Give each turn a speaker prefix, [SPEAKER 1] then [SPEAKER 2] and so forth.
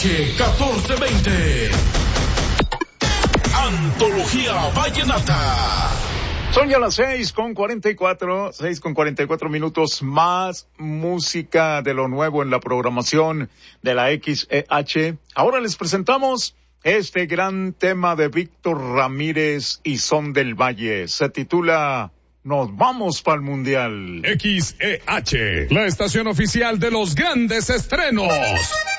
[SPEAKER 1] 1420. Antología Vallenata.
[SPEAKER 2] Son ya las 6:44 minutos, más música de lo nuevo en la programación de la XEH. Ahora les presentamos este gran tema de Víctor Ramírez y Son del Valle. Se titula Nos vamos pa'l Mundial.
[SPEAKER 3] XEH, la estación oficial de los grandes estrenos.